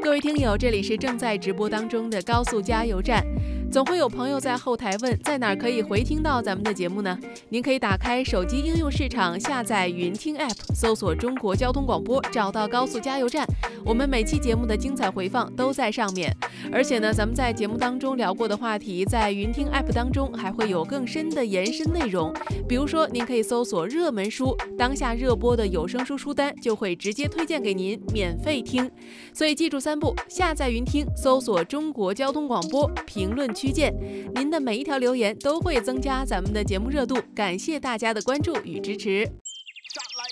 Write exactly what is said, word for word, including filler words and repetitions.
各位听友，这里是正在直播当中的高速加油站。总会有朋友在后台问，在哪儿可以回听到咱们的节目呢？您可以打开手机应用市场，下载云听 App， 搜索中国交通广播，找到高速加油站。我们每期节目的精彩回放都在上面。而且呢，咱们在节目当中聊过的话题，在云听 App 当中还会有更深的延伸内容。比如说，您可以搜索热门书，当下热播的有声书书单就会直接推荐给您，免费听。所以记住三步：下载云听，搜索中国交通广播，评论区见。您的每一条留言都会增加咱们的节目热度，感谢大家的关注与支持。